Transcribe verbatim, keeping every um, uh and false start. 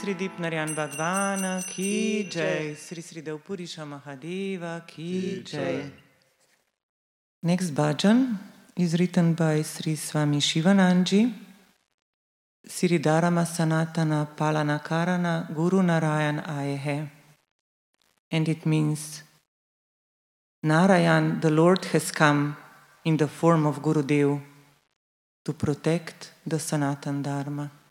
Sri Dipnarayan Bhagwana Ki Jai. Sri Sri Devpurisha Mahadeva Ki Jai. Next bhajan is written by Sri Swami Shivananji, Siridharama Sanatana Palanakarana Guru Narayan Ayehe. And it means, Narayan, the Lord has come in the form of Gurudev to protect the Sanatan Dharma.